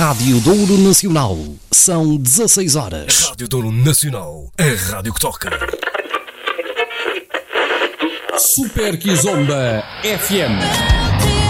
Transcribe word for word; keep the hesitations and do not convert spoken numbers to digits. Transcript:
Rádio Douro Nacional. São dezasseis horas. Rádio Douro Nacional. A rádio que toca. Super Kizomba F M.